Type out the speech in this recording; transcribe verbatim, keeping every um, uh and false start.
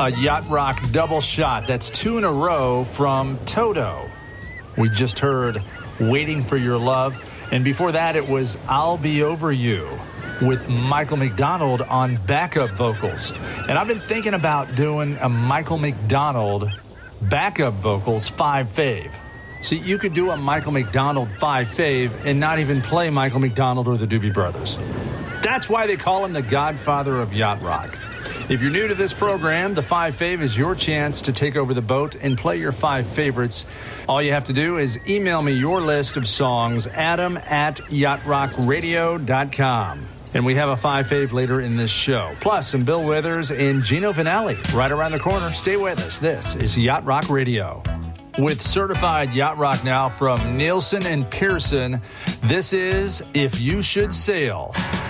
a Yacht Rock double shot. That's two in a row from Toto. We just heard Waiting for Your Love. And before that, it was I'll Be Over You with Michael McDonald on backup vocals. And I've been thinking about doing a Michael McDonald backup vocals five fave. See, you could do a Michael McDonald five fave and not even play Michael McDonald or the Doobie Brothers. That's why they call him the Godfather of Yacht Rock. If you're new to this program, the Five Fave is your chance to take over the boat and play your five favorites. All you have to do is email me your list of songs, adam at yacht rock radio dot com. And we have a Five Fave later in this show. Plus, some Bill Withers and Gino Vanelli right around the corner. Stay with us. This is Yacht Rock Radio. With certified Yacht Rock now from Nielsen and Pearson, this is If You Should Sail.